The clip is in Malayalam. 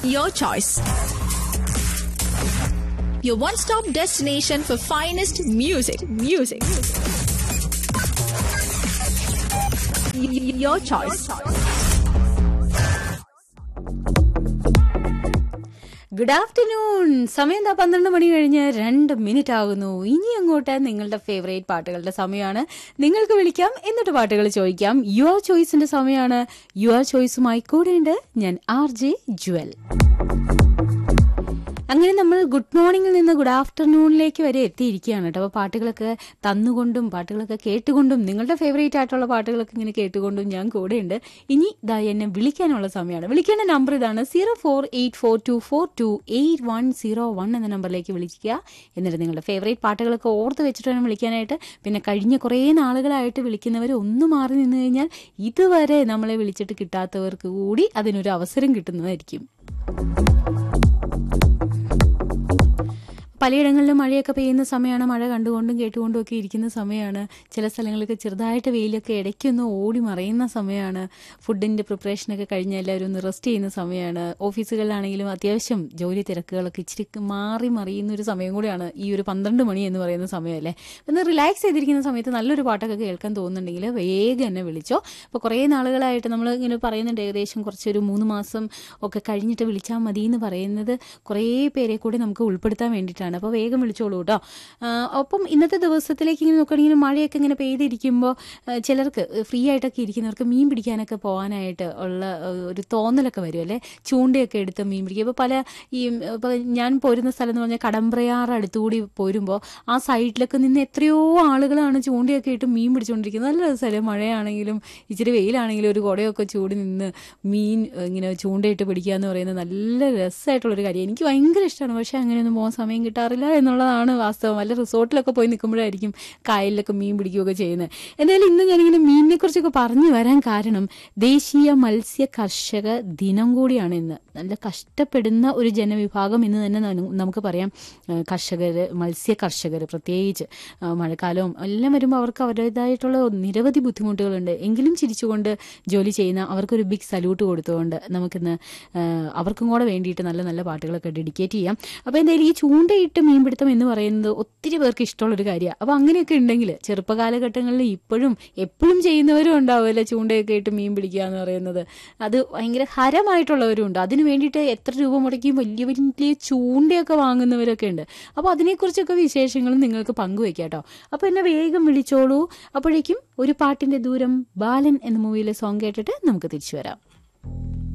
your choice. Your one-stop destination for finest music. Your choice. Good afternoon. സമയം എന്താ 12 മണി കഴിഞ്ഞ് 2 ആകുന്നു. ഇനി അങ്ങോട്ട് നിങ്ങളുടെ ഫേവറേറ്റ് പാട്ടുകളുടെ സമയമാണ്. നിങ്ങൾക്ക് വിളിക്കാം, എന്നിട്ട് പാട്ടുകൾ ചോദിക്കാം. യുവർ ചോയ്സിന്റെ സമയമാണ്. യുവർ ചോയ്സുമായി കൂടെയുണ്ട് ഞാൻ RJ ജുവൽ. അങ്ങനെ നമ്മൾ ഗുഡ് മോർണിംഗിൽ നിന്ന് ഗുഡ് ആഫ്റ്റർനൂണിലേക്ക് വരെ എത്തിയിരിക്കുകയാണ് കേട്ടോ. അപ്പോൾ പാട്ടുകളൊക്കെ തന്നുകൊണ്ടും പാട്ടുകളൊക്കെ കേട്ടുകൊണ്ടും നിങ്ങളുടെ ഫേവറേറ്റ് ആയിട്ടുള്ള പാട്ടുകളൊക്കെ ഇങ്ങനെ കേട്ടുകൊണ്ടും ഞാൻ കൂടെയുണ്ട്. ഇനി ഇതാ എന്നെ വിളിക്കാനുള്ള സമയമാണ്. വിളിക്കേണ്ട നമ്പർ ഇതാണ് 0484242801 എന്ന നമ്പറിലേക്ക് വിളിക്കുക. എന്നിട്ട് നിങ്ങളുടെ ഫേവറേറ്റ് പാട്ടുകളൊക്കെ ഓർത്ത് വെച്ചിട്ട് വേണം വിളിക്കാനായിട്ട്. പിന്നെ കഴിഞ്ഞ കുറേ നാളുകളായിട്ട് വിളിക്കുന്നവർ ഒന്ന് മാറി നിന്ന് കഴിഞ്ഞാൽ ഇതുവരെ നമ്മളെ വിളിച്ചിട്ട് കിട്ടാത്തവർക്ക് കൂടി അതിനൊരു അവസരം കിട്ടുന്നതായിരിക്കും. പലയിടങ്ങളിലും മഴയൊക്കെ പെയ്യുന്ന സമയമാണ്. മഴ കണ്ടുകൊണ്ടും കേട്ടുകൊണ്ടും ഒക്കെ ഇരിക്കുന്ന സമയമാണ്. ചില സ്ഥലങ്ങളിലൊക്കെ ചെറുതായിട്ട് വെയിലൊക്കെ ഇടയ്ക്കൊന്ന് ഓടി മറയുന്ന സമയമാണ്. ഫുഡിൻ്റെ പ്രിപ്പറേഷനൊക്കെ കഴിഞ്ഞ് എല്ലാവരും ഒന്ന് റെസ്റ്റ് ചെയ്യുന്ന സമയമാണ്. ഓഫീസുകളിലാണെങ്കിലും അത്യാവശ്യം ജോലി തിരക്കുകളൊക്കെ ഇച്ചിരി മാറി മറിയുന്ന ഒരു സമയം കൂടിയാണ് ഈ ഒരു 12 മണി എന്ന് പറയുന്ന സമയമല്ലേ. ഒന്ന് റിലാക്സ് ചെയ്തിരിക്കുന്ന സമയത്ത് നല്ലൊരു പാട്ടൊക്കെ കേൾക്കാൻ തോന്നുന്നുണ്ടെങ്കിൽ വേഗം എന്നെ വിളിച്ചോ. അപ്പോൾ കുറേ നാളുകളായിട്ട് നമ്മൾ ഇങ്ങനെ പറയുന്നുണ്ട്, ഏകദേശം കുറച്ചൊരു 3 മാസം ഒക്കെ കഴിഞ്ഞിട്ട് വിളിച്ചാൽ മതി എന്ന് പറയുന്നത് കുറേ പേരെ കൂടി നമുക്ക് ഉൾപ്പെടുത്താൻ വേണ്ടിയിട്ടാണ്. അപ്പോൾ വേഗം വിളിച്ചോളൂ കേട്ടോ. ഒപ്പം ഇന്നത്തെ ദിവസത്തിലേക്ക് ഇങ്ങനെ നോക്കുകയാണെങ്കിൽ മഴയൊക്കെ ഇങ്ങനെ പെയ്തിരിക്കുമ്പോൾ ചിലർക്ക് ഫ്രീ ആയിട്ടൊക്കെ ഇരിക്കുന്നവർക്ക് മീൻ പിടിക്കാനൊക്കെ പോകാനായിട്ട് ഉള്ള ഒരു തോന്നലൊക്കെ വരും അല്ലേ. ചൂണ്ടയൊക്കെ എടുത്ത് മീൻ പിടിക്കുക. ഇപ്പോൾ പല ഇപ്പോൾ ഞാൻ പോരുന്ന സ്ഥലം എന്ന് പറഞ്ഞാൽ കടമ്പ്രയാറ് അടുത്തുകൂടി പോരുമ്പോൾ ആ സൈഡിലൊക്കെ നിന്ന് എത്രയോ ആളുകളാണ് ചൂണ്ടയൊക്കെ ഇട്ട് മീൻ പിടിച്ചുകൊണ്ടിരിക്കുന്നത്. നല്ല രസമല്ലേ. മഴയാണെങ്കിലും ഇച്ചിരി വെയിലാണെങ്കിലും ഒരു കുടയൊക്കെ ചൂടി നിന്ന് മീൻ ഇങ്ങനെ ചൂണ്ടയിട്ട് പിടിക്കുക എന്ന് പറയുന്നത് നല്ല രസമായിട്ടുള്ളൊരു കാര്യം. എനിക്ക് ഭയങ്കര ഇഷ്ടമാണ്. പക്ഷേ അങ്ങനെയൊന്നും പോകാൻ സമയം കിട്ടാറില്ല എന്നുള്ളതാണ് വാസ്തവം. വല്ല റിസോർട്ടിലൊക്കെ പോയി നിൽക്കുമ്പോഴായിരിക്കും കായലിലൊക്കെ മീൻ പിടിക്കുകയൊക്കെ ചെയ്യുന്നത്. എന്തായാലും ഇന്ന് ഞാനിങ്ങനെ മീനിനെ കുറിച്ചൊക്കെ പറഞ്ഞു വരാൻ കാരണം ദേശീയ മത്സ്യ കർഷക ദിനം കൂടിയാണ് ഇന്ന്. നല്ല കഷ്ടപ്പെടുന്ന ഒരു ജനവിഭാഗം എന്ന് തന്നെ നമുക്ക് പറയാം. മത്സ്യ കർഷകർ പ്രത്യേകിച്ച് മഴക്കാലവും എല്ലാം വരുമ്പോൾ അവർക്ക് അവരുടേതായിട്ടുള്ള നിരവധി ബുദ്ധിമുട്ടുകളുണ്ട്. എങ്കിലും ചിരിച്ചുകൊണ്ട് ജോലി ചെയ്യുന്ന അവർക്കൊരു ബിഗ് സല്യൂട്ട് കൊടുത്തുകൊണ്ട് നമുക്കിന്ന് അവർക്കും കൂടെ വേണ്ടിയിട്ട് നല്ല നല്ല പാട്ടുകളൊക്കെ ഡെഡിക്കേറ്റ് ചെയ്യാം. അപ്പോൾ എന്തായാലും ഈ ചൂണ്ടയിട്ട് മീൻപിടുത്തം എന്ന് പറയുന്നത് ഒത്തിരി പേർക്ക് ഇഷ്ടമുള്ളൊരു കാര്യമാണ്. അപ്പോൾ അങ്ങനെയൊക്കെ ഉണ്ടെങ്കിൽ ചെറുപ്പകാലഘട്ടങ്ങളിൽ ഇപ്പോഴും എപ്പോഴും ചെയ്യുന്നവരും ഉണ്ടാവുമല്ലോ ചൂണ്ടയൊക്കെ ഇട്ട് മീൻ പിടിക്കുക എന്ന് പറയുന്നത്. അത് ഭയങ്കര ഹരമായിട്ടുള്ളവരും ഉണ്ട്. അതിന് വേണ്ടിയിട്ട് എത്ര രൂപ മുടക്കിയും വലിയ വലിയ ചൂണ്ടയൊക്കെ വാങ്ങുന്നവരൊക്കെ ഉണ്ട്. അപ്പോൾ അതിനെക്കുറിച്ചൊക്കെ വിശേഷങ്ങളും നിങ്ങൾക്ക് പങ്കുവയ്ക്കാം കേട്ടോ. അപ്പോൾ എന്നെ വേഗം വിളിച്ചോളൂ. അപ്പോഴേക്കും ഒരു പാട്ടിൻ്റെ ദൂരം ബാലൻ എന്ന മൂവിയിലെ സോങ് കേട്ടിട്ട് നമുക്ക് തിരിച്ചു വരാം.